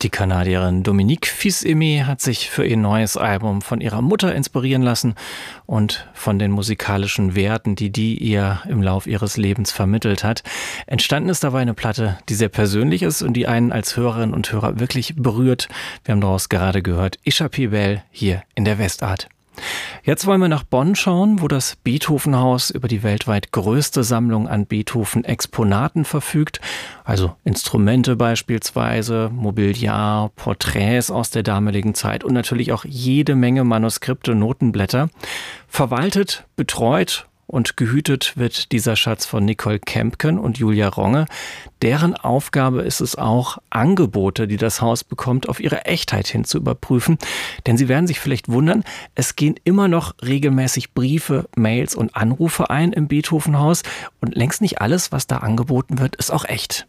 Die Kanadierin Dominique Fils-Aimé hat sich für ihr neues Album von ihrer Mutter inspirieren lassen und von den musikalischen Werten, die ihr im Lauf ihres Lebens vermittelt hat. Entstanden ist dabei eine Platte, die sehr persönlich ist und die einen als Hörerinnen und Hörer wirklich berührt. Wir haben daraus gerade gehört, Échappée Belle hier in der Westart. Jetzt wollen wir nach Bonn schauen, wo das Beethoven-Haus über die weltweit größte Sammlung an Beethoven-Exponaten verfügt. Also Instrumente beispielsweise, Mobiliar, Porträts aus der damaligen Zeit und natürlich auch jede Menge Manuskripte, Notenblätter. Verwaltet, betreut und gehütet wird dieser Schatz von Nicole Kempken und Julia Ronge. Deren Aufgabe ist es auch, Angebote, die das Haus bekommt, auf ihre Echtheit hin zu überprüfen. Denn Sie werden sich vielleicht wundern, es gehen immer noch regelmäßig Briefe, Mails und Anrufe ein im Beethoven-Haus. Und längst nicht alles, was da angeboten wird, ist auch echt.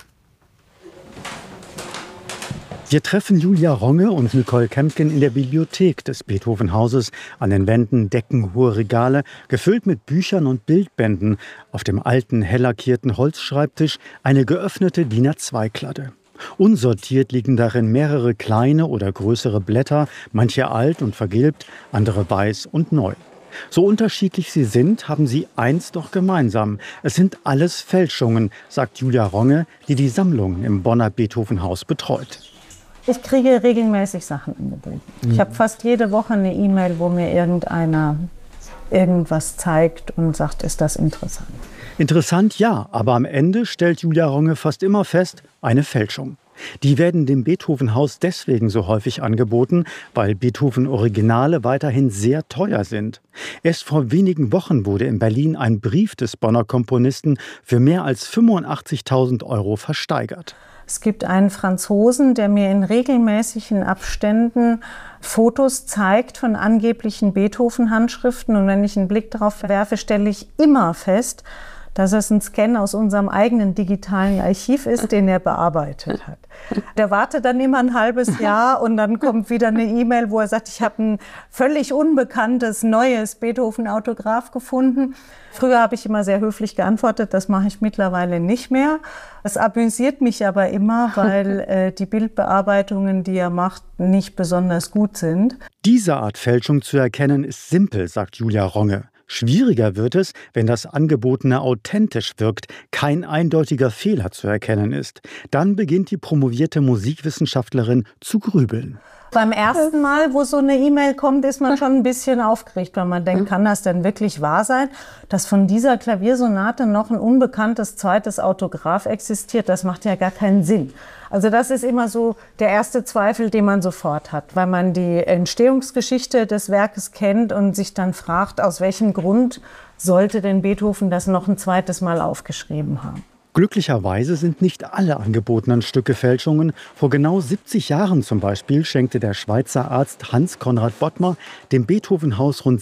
Wir treffen Julia Ronge und Nicole Kempken in der Bibliothek des Beethoven-Hauses. An den Wänden deckenhohe Regale, gefüllt mit Büchern und Bildbänden. Auf dem alten, hell lackierten Holzschreibtisch eine geöffnete DIN A2-Kladde. Unsortiert liegen darin mehrere kleine oder größere Blätter, manche alt und vergilbt, andere weiß und neu. So unterschiedlich sie sind, haben sie eins doch gemeinsam. Es sind alles Fälschungen, sagt Julia Ronge, die die Sammlung im Bonner Beethoven-Haus betreut. Ich kriege regelmäßig Sachen angeboten. Ich habe fast jede Woche eine E-Mail, wo mir irgendeiner irgendwas zeigt und sagt, ist das interessant? Interessant, ja, aber am Ende stellt Julia Ronge fast immer fest, eine Fälschung. Die werden dem Beethoven-Haus deswegen so häufig angeboten, weil Beethoven-Originale weiterhin sehr teuer sind. Erst vor wenigen Wochen wurde in Berlin ein Brief des Bonner Komponisten für mehr als 85.000 € versteigert. Es gibt einen Franzosen, der mir in regelmäßigen Abständen Fotos zeigt von angeblichen Beethoven-Handschriften. Und wenn ich einen Blick darauf werfe, stelle ich immer fest, dass es ein Scan aus unserem eigenen digitalen Archiv ist, den er bearbeitet hat. Der wartet dann immer ein halbes Jahr und dann kommt wieder eine E-Mail, wo er sagt, ich habe ein völlig unbekanntes, neues Beethoven-Autograph gefunden. Früher habe ich immer sehr höflich geantwortet, das mache ich mittlerweile nicht mehr. Es amüsiert mich aber immer, weil die Bildbearbeitungen, die er macht, nicht besonders gut sind. Diese Art Fälschung zu erkennen ist simpel, sagt Julia Ronge. Schwieriger wird es, wenn das Angebotene authentisch wirkt, kein eindeutiger Fehler zu erkennen ist. Dann beginnt die promovierte Musikwissenschaftlerin zu grübeln. Beim ersten Mal, wo so eine E-Mail kommt, ist man schon ein bisschen aufgeregt, weil man denkt, kann das denn wirklich wahr sein, dass von dieser Klaviersonate noch ein unbekanntes zweites Autograph existiert? Das macht ja gar keinen Sinn. Also das ist immer so der erste Zweifel, den man sofort hat, weil man die Entstehungsgeschichte des Werkes kennt und sich dann fragt, aus welchem Grund sollte denn Beethoven das noch ein zweites Mal aufgeschrieben haben? Glücklicherweise sind nicht alle angebotenen Stücke Fälschungen. Vor genau 70 Jahren zum Beispiel schenkte der Schweizer Arzt Hans Conrad Bottmer dem Beethoven-Haus rund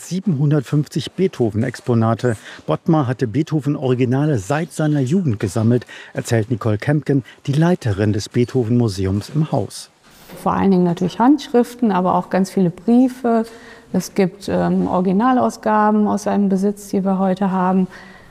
750 Beethoven-Exponate. Bottmer hatte Beethoven-Originale seit seiner Jugend gesammelt, erzählt Nicole Kempken, die Leiterin des Beethoven-Museums im Haus. Vor allen Dingen natürlich Handschriften, aber auch ganz viele Briefe. Es gibt Originalausgaben aus seinem Besitz, die wir heute haben.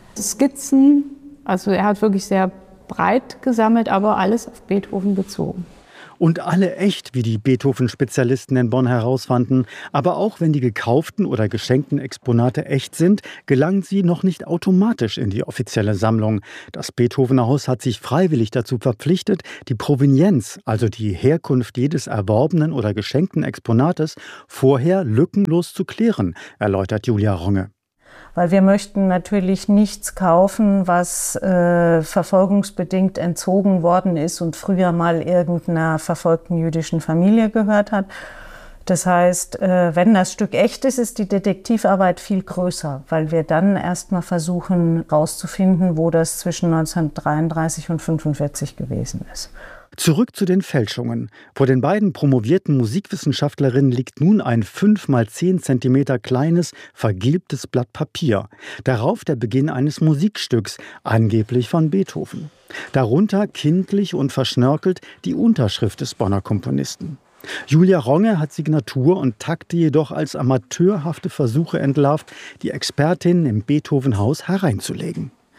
Skizzen. Also er hat wirklich sehr breit gesammelt, aber alles auf Beethoven bezogen. Und alle echt, wie die Beethoven-Spezialisten in Bonn herausfanden. Aber auch wenn die gekauften oder geschenkten Exponate echt sind, gelangen sie noch nicht automatisch in die offizielle Sammlung. Das Beethoven-Haus hat sich freiwillig dazu verpflichtet, die Provenienz, also die Herkunft jedes erworbenen oder geschenkten Exponates, vorher lückenlos zu klären, erläutert Julia Ronge. Weil wir möchten natürlich nichts kaufen, was verfolgungsbedingt entzogen worden ist und früher mal irgendeiner verfolgten jüdischen Familie gehört hat. Das heißt, wenn das Stück echt ist, ist die Detektivarbeit viel größer, weil wir dann erstmal versuchen herauszufinden, wo das zwischen 1933 und 1945 gewesen ist. Zurück zu den Fälschungen. Vor den beiden promovierten Musikwissenschaftlerinnen liegt nun ein 5 mal 10 cm kleines, vergilbtes Blatt Papier. Darauf der Beginn eines Musikstücks, angeblich von Beethoven. Darunter kindlich und verschnörkelt die Unterschrift des Bonner Komponisten. Julia Ronge hat Signatur und Takte jedoch als amateurhafte Versuche entlarvt, die Expertin im Beethoven-Haus hereinzulegen.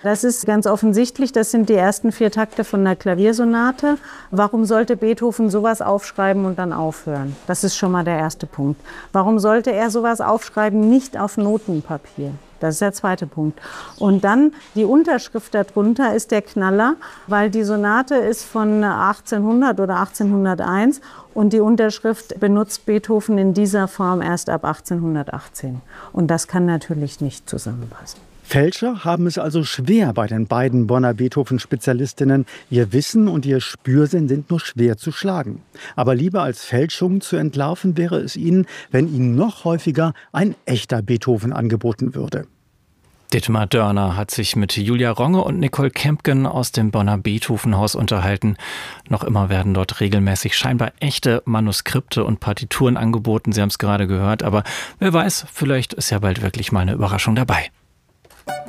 Das ist ganz offensichtlich, das sind die ersten 4 Takte von der Klaviersonate. Warum sollte Beethoven sowas aufschreiben und dann aufhören? Das ist schon mal der erste Punkt. Warum sollte er sowas aufschreiben, nicht auf Notenpapier? Das ist der zweite Punkt. Und dann die Unterschrift darunter ist der Knaller, weil die Sonate ist von 1800 oder 1801 und die Unterschrift benutzt Beethoven in dieser Form erst ab 1818. Und das kann natürlich nicht zusammenpassen. Fälscher haben es also schwer bei den beiden Bonner Beethoven-Spezialistinnen. Ihr Wissen und ihr Spürsinn sind nur schwer zu schlagen. Aber lieber als Fälschung zu entlarven wäre es ihnen, wenn ihnen noch häufiger ein echter Beethoven angeboten würde. Dietmar Dörner hat sich mit Julia Ronge und Nicole Kempken aus dem Bonner Beethovenhaus unterhalten. Noch immer werden dort regelmäßig scheinbar echte Manuskripte und Partituren angeboten. Sie haben es gerade gehört, aber wer weiß, vielleicht ist ja bald wirklich mal eine Überraschung dabei.